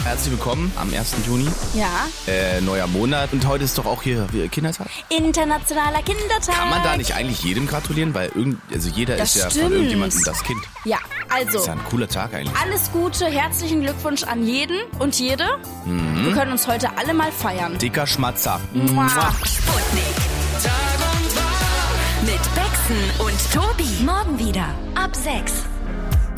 Herzlich willkommen am 1. Juni. Ja. Neuer Monat. Und heute ist doch auch hier Kindertag. Internationaler Kindertag. Kann man da nicht eigentlich jedem gratulieren? Weil jeder Das ist ja stimmt. von irgendjemandem das Kind. Ja, Das ist also ja ein cooler Tag eigentlich. alles Gute, herzlichen Glückwunsch an jeden und jede. Wir können uns heute alle mal feiern. Dicker Schmatzer. Mua. Sputnik. Tag und Tag. Mit Bexen und Tobi. Morgen wieder ab 6.